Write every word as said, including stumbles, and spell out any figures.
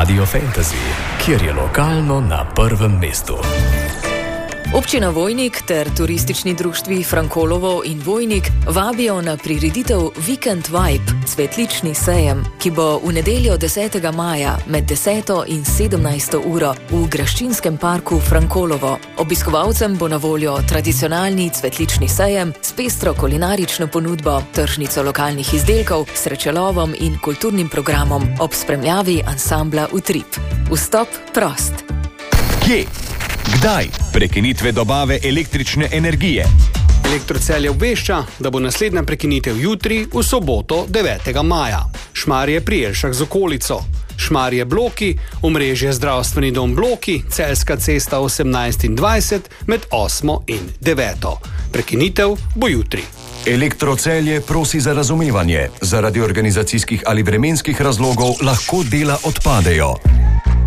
Radio Fantasy, kjer je lokalno na prvem mestu. Občina Vojnik ter turistični društvi Frankolovo in Vojnik vabijo na prireditev Weekend Vibe, cvetlični sejem, ki bo v nedeljo desetega maja med deseto in sedemnajsto uro v Graščinskem parku Frankolovo. Obiskovalcem bo na voljo tradicionalni cvetlični sejem s pestro kulinarično ponudbo, tržnico lokalnih izdelkov, srečelovom in kulturnim programom ob spremljavi ansambla Utrip. Vstop prost. Kje? Kdaj? Prekinitve dobave električne energije. Elektrocelje obvešča, da bo naslednja prekinitev jutri v soboto devetega maja. Šmarje pri Jelšah z okolico. Šmarje Bloki, omrežje Zdravstveni dom Bloki, Celjska cesta osemnajst in dvajset med osmo in deveto. Prekinitev bo jutri. Elektrocelje prosi za razumevanje. Zaradi organizacijskih ali vremenskih razlogov lahko dela odpadejo.